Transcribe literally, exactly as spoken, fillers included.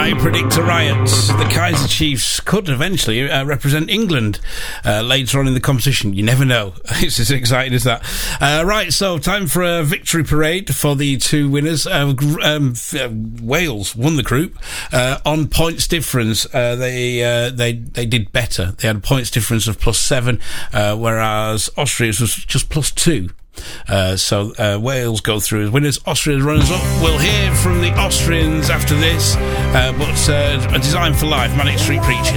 I predict a riot. The Kaiser Chiefs could eventually uh, represent England uh, later on in the competition. You never know. It's as exciting as that. Uh, right, so time for a victory parade for the two winners. Uh, um, uh, Wales won the group uh, on points difference. Uh, they uh, they they did better. They had a points difference of plus seven, uh, whereas Austria's was just plus two. Uh, so uh, Wales go through as winners, Austria as runners up. We'll hear from the Austrians after this, uh, but uh, a Design for Life, Manic Street Preachers.